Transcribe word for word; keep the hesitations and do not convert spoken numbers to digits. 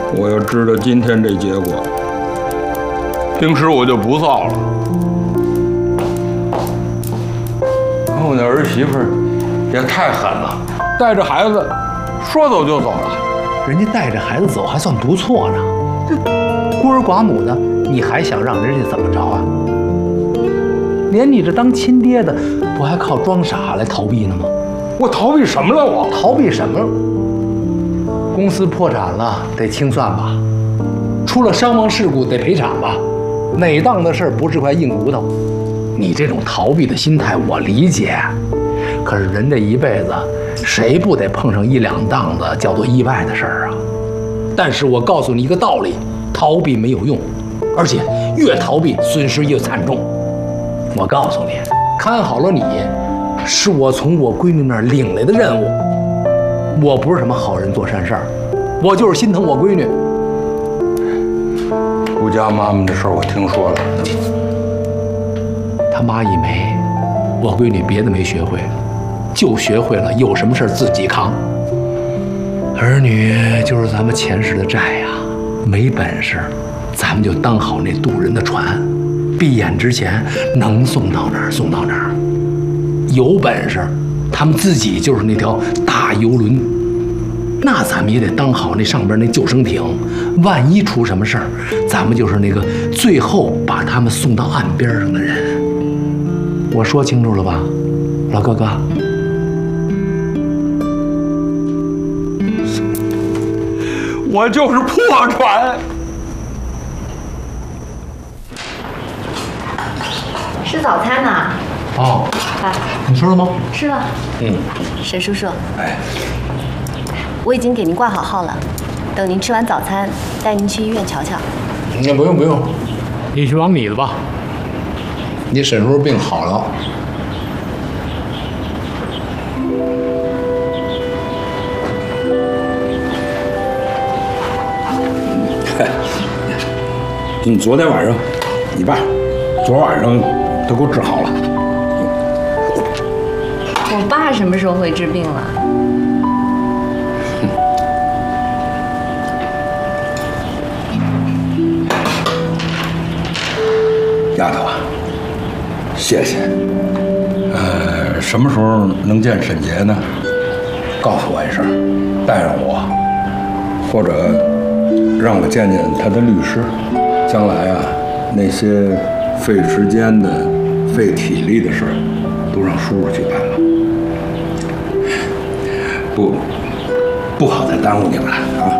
我要知道今天这结果，平时我就不臊了。我那儿媳妇也太狠了，带着孩子说走就走了。 人家带着孩子走还算不错呢，这孤儿寡母的，你还想让人家怎么着啊？连你这当亲爹的，不还靠装傻来逃避呢吗？ 我逃避什么了？我逃避什么？公司破产了得清算吧，出了伤亡事故得赔偿吧，哪档子事儿不是块硬骨头？你这种逃避的心态我理解，可是人这一辈子，谁不得碰上一两档子叫做意外的事儿啊？但是我告诉你一个道理，逃避没有用，而且越逃避损失越惨重。我告诉你，看好了你，是我从我闺女那儿领来的任务。我不是什么好人做善事儿，我就是心疼我闺女。 吴家妈妈的事儿我听说了， 他妈一没，我闺女别的没学会，就学会了有什么事儿自己扛。儿女就是咱们前世的债呀，没本事，咱们就当好那渡人的船，闭眼之前能送到哪儿送到哪儿。有本事，他们自己就是那条大游轮，那咱们也得当好那上边那救生艇，万一出什么事儿，咱们就是那个最后把他们送到岸边上的人。我说清楚了吧，老哥哥？ 我就是破船。 吃早餐呢？ 哦， 来， 你吃了吗？ 吃了。 嗯。 沈叔叔， 哎， 我已经给您挂好号了，等您吃完早餐，带您去医院瞧瞧。 那不用不用，你去忙你的吧。你沈叔病好了。 你昨天晚上，你爸昨晚上都给我治好了。 我爸什么时候会治病了？ 丫头啊，谢谢。呃，什么时候能见沈杰呢？告诉我一声，带上我，或者让我见见他的律师。将来啊，那些费时间的、费体力的事儿，都让叔叔去办了。不，不好再耽误你们了啊！